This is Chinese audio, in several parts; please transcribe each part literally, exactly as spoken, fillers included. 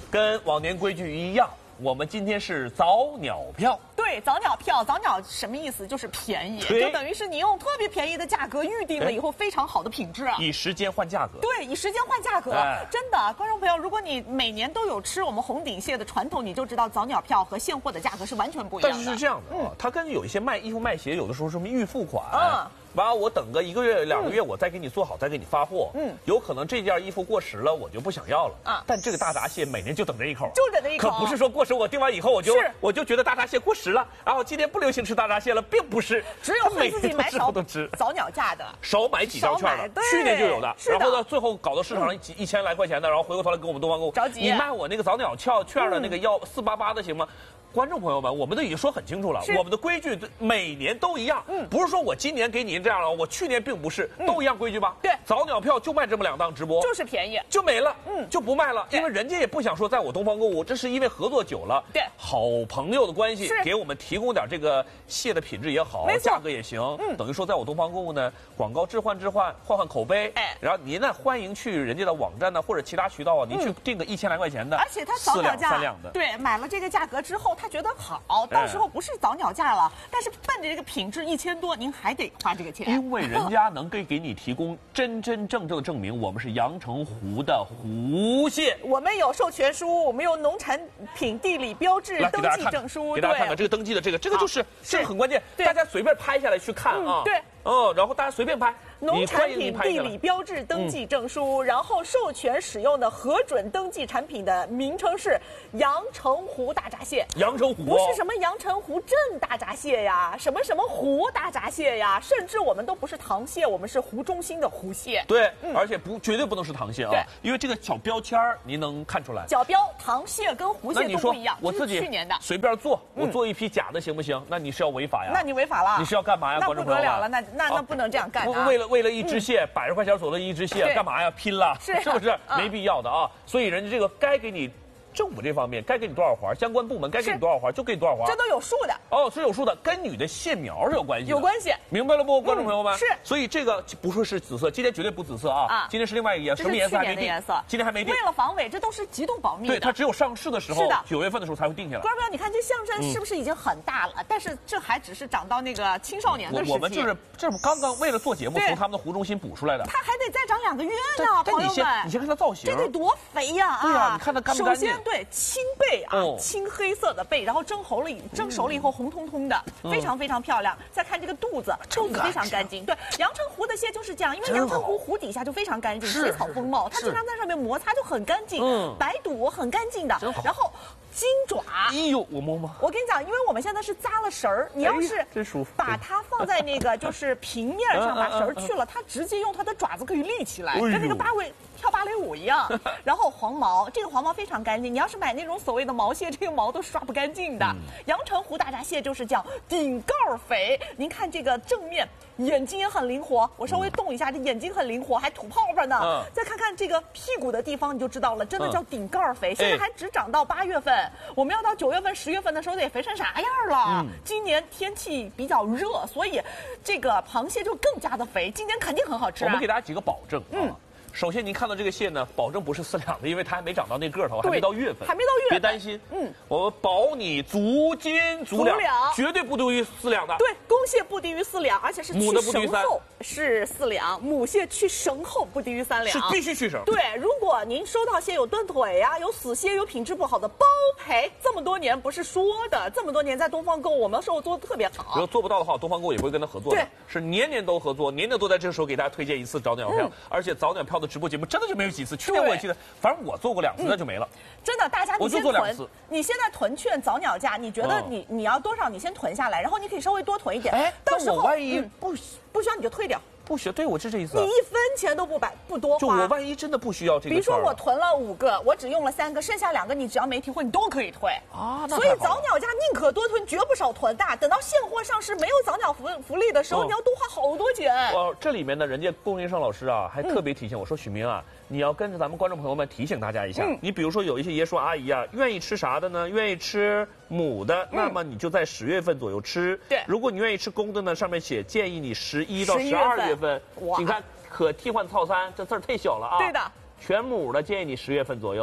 跟往年规矩一样，我们今天是早鸟票。 对，早鸟票，早鸟什么意思？就是便宜，就等于是你用特别便宜的价格预定了以后，非常好的品质。 以时间换价格。 对，以时间换价格，哎、真的，观众朋友，如果你每年都有吃我们红顶蟹的传统，你就知道早鸟票和现货的价格是完全不一样的。 但是是这样的啊，嗯、它跟有一些卖衣服卖鞋，有的时候是什么预付款。 嗯。 完了，我等个一个月、两个月，我再给你做好，再给你发货。嗯，有可能这件衣服过时了，我就不想要了啊。但这个大闸蟹每年就等这一口， 就等这一口， 可不是说过时我订完以后我就我就觉得大闸蟹过时了，然后今天不流行吃大闸蟹了，并不是， 只有每自己买少都吃早鸟价的， 少买几张券的，去年就有的，然后呢，最后搞到市场上几一千来块钱的，然后回过头来给我们东方购物着急， 你卖我那个早鸟券券的那个要四八八的行吗？观众朋友们，我们都已经说很清楚了，我们的规矩每年都一样，嗯，不是说我今年给你这样了，我去年并不是，都一样规矩吧？ 对， 早鸟票就卖这么两档直播， 就是便宜， 就没了，嗯，就不卖了，因为人家也不想说在我东方购物，这是因为合作久了， 对， 好朋友的关系，给我们提供点这个蟹的品质也好，价格也行，嗯，等于说在我东方购物呢，广告置换置换，换换口碑，哎，然后您呢欢迎去人家的网站呢或者其他渠道啊，您去订个一千来块钱的， 而且它早鸟价三两的， 对，买了这个价格之后，他觉得好。到时候不是早鸟价了，但是奔着这个品质一千多，您还得花这个钱。 因为人家能给给你提供真真正正的证明，我们是阳澄湖的湖蟹， 我们有授权书，我们有农产品地理标志登记证书。 给大家看看这个登记的这个，这个就是这个很关键，大家随便拍下来去看啊。 对。 哦，然后大家随便拍， 农产品地理标志登记证书，然后授权使用的核准登记产品的名称是阳澄湖大闸蟹。 阳澄湖不是什么阳澄湖镇大闸蟹呀，什么什么湖大闸蟹呀，甚至我们都不是塘蟹，我们是湖中心的湖蟹。 对，嗯、而且不绝对不能是塘蟹啊，因为这个小标签您能看出来。 角标塘蟹跟湖蟹都不一样， 我自己去年的随便做，我做一批假的行不行？那你是要违法呀？ 那你违法了， 你是要干嘛呀？ 那不得了了，那那那不能这样干啊！ 为了为了一只蟹，百十块钱左右的一只蟹，干嘛呀？拼了， 是是不是？没必要的啊！所以人家这个该给你。政府这方面该给你多少环，相关部门该给你多少环就给你多少环， 这都有数的哦，是有数的，跟你的蟹苗是有关系的， 有关系， 明白了不，观众朋友们？ 是， 所以这个不说是紫色，今天绝对不紫色啊，啊，今天是另外一个颜色，什么颜色还没定？今天还没定。 为了防伪，这都是极度保密的。 对，它只有上市的时候， 是的， 九月份的时候才会定下来。 观众朋友，你看这象山是不是已经很大了？但是这还只是长到那个青少年的时期。 我们就是这不刚刚为了做节目，从他们的湖中心补出来的。 它还得再长两个月呢，朋友们。 你先看它造型， 这得多肥呀！ 对呀，你看它干不干净？ 首先，对青背。背啊，青黑色的背，然后蒸熟了，蒸熟了以后红彤彤的，非常非常漂亮。再看这个肚子，肚子非常干净。对，阳澄湖的蟹就是这样，因为阳澄湖湖底下就非常干净，水草丰茂，它经常在上面摩擦就很干净。嗯，白肚很干净的，然后金爪。 哎呦，我摸摸。 我跟你讲，因为我们现在是扎了绳儿，你要是把它放在那个就是平面上，把绳儿去了，它直接用它的爪子可以立起来，跟那个八尾。跳芭蕾舞一样，然后黄毛，这个黄毛非常干净。你要是买那种所谓的毛蟹，这个毛都刷不干净的。阳澄湖大闸蟹就是叫顶盖肥。您看这个正面，眼睛也很灵活，我稍微动一下，这眼睛很灵活，还吐泡泡呢。嗯、再看看这个屁股的地方，你就知道了，真的叫顶盖肥。现在还只长到八月份，我们要到九月份、十月份的时候得肥成啥样了？嗯、今年天气比较热，所以这个螃蟹就更加的肥。今年肯定很好吃、啊。 我们给大家几个保证，嗯。首先，您看到这个蟹呢，保证不是饲养的，因为它还没长到那个头，还没到月份， 还没到月份， 别担心。嗯，我保你足斤足两，绝对不低于四两的。 对，公蟹不低于四两，而且是去绳后是四两，母蟹去绳后不低于三两， 是必须去绳。 对，如果您收到蟹有断腿呀、啊，有死蟹，有品质不好的，包赔。这么多年不是说的，这么多年在东方购，我们售后做的特别好。 如果做不到的话，东方购也不会跟他合作的。对，是年年都合作，年年都在这时候给大家推荐一次早鸟票，嗯、而且早鸟票的直播节目真的就没有几次。去年我也记得，反正我做过两次，那就没了。 真的，大家你先囤， 你现在囤券早鸟价，你觉得你你要多少，你先囤下来，然后你可以稍微多囤一点。哎， 到时候万一不不需要你就退掉。 不需要，对我是这意思。 你一分钱都不白不多花。 就我万一真的不需要这个， 比如说我囤了五个，我只用了三个，剩下两个你只要没提货，你都可以退啊。 所以早鸟价宁可多囤，绝不少囤的。等到现货上市没有早鸟福福利的时候，你要多花好多钱。 哦，这里面呢，人家供应商老师啊，还特别提醒我说，许明啊，你要跟着咱们观众朋友们提醒大家一下。你比如说有一些爷叔阿姨啊，愿意吃啥的呢？愿意吃母的，那么你就在十月份左右吃。 对， 如果你愿意吃公的呢，上面写建议你十一到十二月份。你看可替换套餐，这字儿太小了啊。 对的。 全母的建议你十月份左右，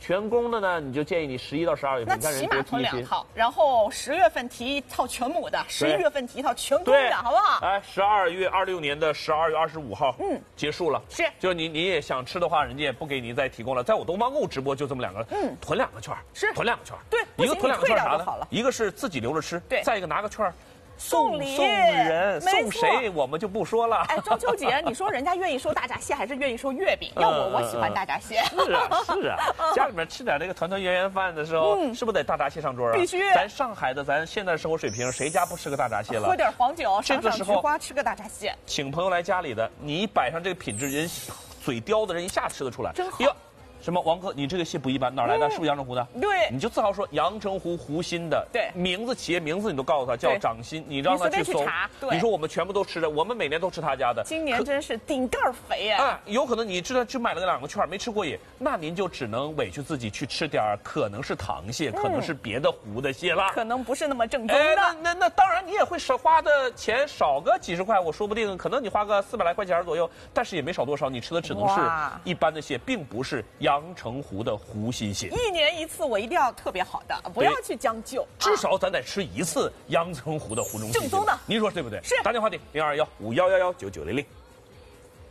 全公的呢，你就建议你十一到十二月份， 那起码囤两套，然后十月份提一套全母的，十一月份提一套全公的，好不好？ 哎，十二月二六年的十二月二十五号，嗯，结束了。 是， 就是你你也想吃的话，人家也不给你再提供了。在我东方购物直播就这么两个，嗯，囤两个券， 是囤两个券， 对， 一个囤两个券啥呢？ 一个是自己留着吃， 对， 再一个拿个券。 送礼送人送谁我们就不说了。 哎，中秋节你说人家愿意收大闸蟹还是愿意收月饼？要我我喜欢大闸蟹。 是啊是啊，家里面吃点这个团团圆圆饭的时候，是不是得大闸蟹上桌啊？ 必须。 咱上海的咱现在生活水平，谁家不吃个大闸蟹了？ 喝点黄酒， 这个时候花吃个大闸蟹。 请朋友来家里的，你摆上这个品质，人嘴刁的人一下吃得出来。 真好。 什么王哥，你这个蟹不一般，哪来的？是不是阳澄湖的？ 对， 你就自豪说阳澄湖湖心的。 对， 名字企业名字你都告诉他叫掌心，你让他去搜。你说我们全部都吃的，我们每年都吃他家的。 今年真是顶盖肥哎！ 啊，有可能你知道只买了两个券没吃过瘾，那您就只能委屈自己去吃点可能是螃蟹，可能是别的湖的蟹了， 可能不是那么正宗的。 那那那当然你也会少花的钱少个几十块，我说不定可能你花个四百来块钱左右，但是也没少多少，你吃的只能是一般的蟹，并不是阳澄湖的湖心蟹。 一年一次，我一定要特别好的，不要去将就。 至少咱得吃一次阳澄湖的湖中心， 正宗的。 您说对不对？ 是。 打电话订零二幺五幺幺幺九九零零。